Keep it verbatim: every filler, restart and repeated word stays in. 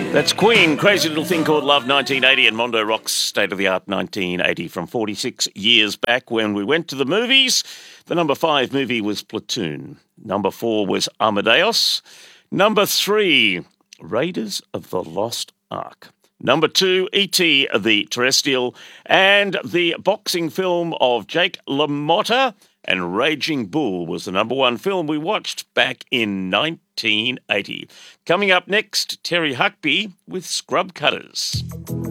That's Queen, Crazy Little Thing Called Love, nineteen eighty, and Mondo Rock's State of the Art, nineteen eighty, from forty-six years back when we went to the movies. The number five movie was Platoon. Number four was Amadeus. Number three, Raiders of the Lost Ark. Number two, E T the Terrestrial. And the boxing film of Jake LaMotta and Raging Bull was the number one film we watched back in nineteen eighty. Coming up next, Terry Huckby with Scrub Cutters.